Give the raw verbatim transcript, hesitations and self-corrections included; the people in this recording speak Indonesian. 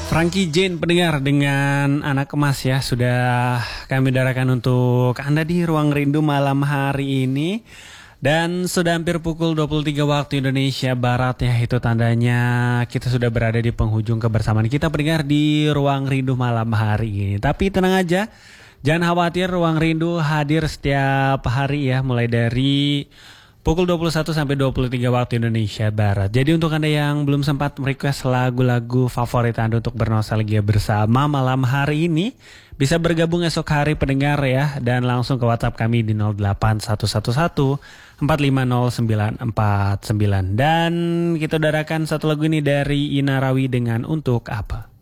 Frankie Jane pendengar dengan Anak Emas ya, sudah kami udarakan untuk Anda di Ruang Rindu malam hari ini. Dan sudah hampir pukul dua puluh tiga waktu Indonesia Barat ya, itu tandanya kita sudah berada di penghujung kebersamaan kita pendengar di Ruang Rindu malam hari ini. Tapi tenang aja, jangan khawatir, Ruang Rindu hadir setiap hari ya, mulai dari pukul dua puluh satu sampai dua puluh tiga waktu Indonesia Barat. Jadi untuk Anda yang belum sempat merequest lagu-lagu favorit Anda untuk bernostalgia bersama malam hari ini, bisa bergabung esok hari pendengar ya, dan langsung ke WhatsApp kami di nol delapan satu satu satu empat lima nol sembilan empat sembilan. Dan kita udarakan satu lagu ini dari Ina Rawi dengan Untuk Apa.